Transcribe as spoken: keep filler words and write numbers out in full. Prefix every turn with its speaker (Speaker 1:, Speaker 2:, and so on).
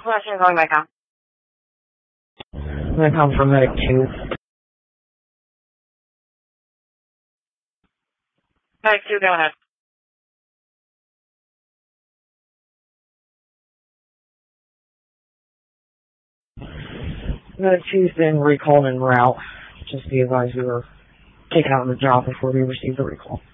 Speaker 1: Question calling my com.
Speaker 2: I'm going to come from Medic two.
Speaker 1: Medic two, go ahead.
Speaker 2: Medic two's been recalled en route. Just be advised we were taken out on the job before we received the recall.